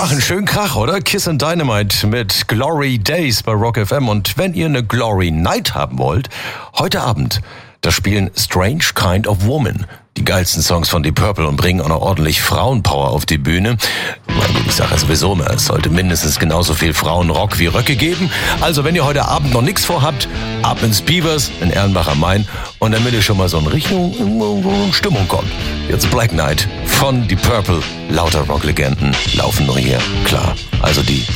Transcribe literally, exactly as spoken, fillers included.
machen schön Krach, oder? Kiss and Dynamite mit Glory Days bei Rock F M. Und wenn ihr eine Glory Night haben wollt, heute Abend, da spielen Strange Kind of Woman die geilsten Songs von Deep Purple und bringen auch noch ordentlich Frauenpower auf die Bühne. Ich sage ja sowieso immer, es sollte mindestens genauso viel Frauenrock wie Röcke geben. Also wenn ihr heute Abend noch nichts vorhabt, ab ins Beavers in Erlenbach am Main und damit ihr schon mal so in Richtung Stimmung kommt. Jetzt Black Knight von Deep Purple. Lauter Rocklegenden laufen nur hier, klar. Also die